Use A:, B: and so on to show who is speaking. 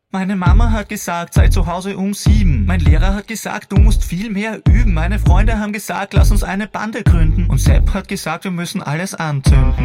A: Meine Mama hat gesagt, sei zu Hause um 7. Mein Lehrer hat gesagt, du musst viel mehr üben. Meine Freunde haben gesagt, lass uns eine Bande gründen. Und Sepp hat gesagt, wir müssen alles anzünden.